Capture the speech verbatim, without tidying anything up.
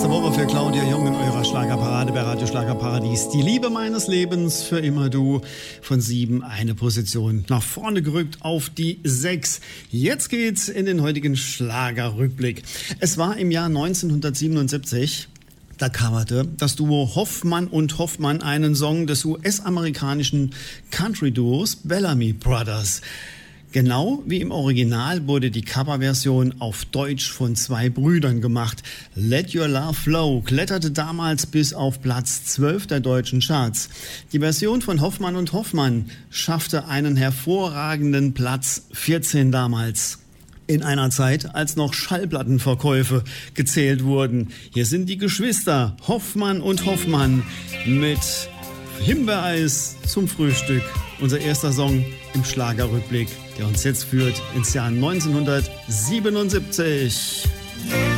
letzte Woche für Claudia Jung in eurer Schlagerparade bei Radio Schlagerparadies. Die Liebe meines Lebens für immer du. Von sieben eine Position nach vorne gerückt auf die sechs. Jetzt geht's in den heutigen Schlagerrückblick. Es war im Jahr neunzehnhundertsiebenundsiebzig. Da coverte das Duo Hoffmann und Hoffmann einen Song des U S-amerikanischen Country-Duos Bellamy Brothers. Genau wie im Original wurde die Coverversion auf Deutsch von zwei Brüdern gemacht. Let Your Love Flow kletterte damals bis auf Platz zwölf der deutschen Charts. Die Version von Hoffmann und Hoffmann schaffte einen hervorragenden Platz vierzehn damals. In einer Zeit, als noch Schallplattenverkäufe gezählt wurden. Hier sind die Geschwister Hoffmann und Hoffmann mit Himbeereis zum Frühstück. Unser erster Song im Schlagerrückblick, der uns jetzt führt ins Jahr neunzehnhundertsiebenundsiebzig.